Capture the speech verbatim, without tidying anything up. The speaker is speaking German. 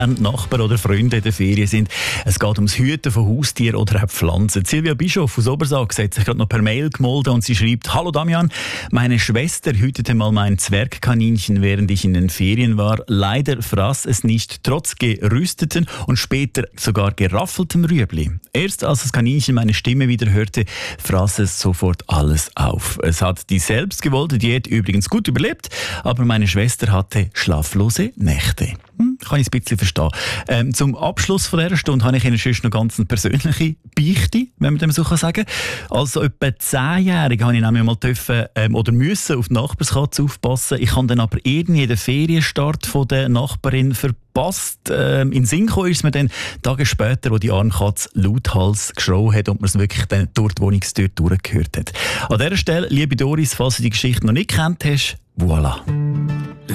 Nachbarn oder Freunde in der Ferien sind. Es geht ums Hüten von Haustieren oder auch Pflanzen. Silvia Bischof aus Obersag hat sich gerade noch per Mail gemeldet und sie schreibt: Hallo Damian, meine Schwester hütete mal mein Zwergkaninchen, während ich in den Ferien war. Leider fraß es nicht, trotz gerüsteten und später sogar geraffeltem Rüebli. Erst als das Kaninchen meine Stimme wieder hörte, fraß es sofort alles auf. Es hat die selbstgewollte Diät übrigens gut überlebt, aber meine Schwester hatte schlaflose Nächte. Hm, kann ich ein bisschen verstehen. Ähm, zum Abschluss von dieser Stunde habe ich Ihnen sonst noch ganz eine persönliche Beichte, wenn man dem so sagen kann. Also etwa zehnjährig habe ich nämlich mal dürfen, ähm, oder müssen auf die Nachbarskatze aufpassen. Ich habe dann aber irgendwie den Ferienstart von der Nachbarin verpasst. Ähm, in Sinn kam ist mir dann Tage später, wo die arme Katze lauthals geschrauen hat und man es wirklich dann durch die Wohnungstür durchgehört hat. An dieser Stelle, liebe Doris, falls du die Geschichte noch nicht kennt hast, voilà.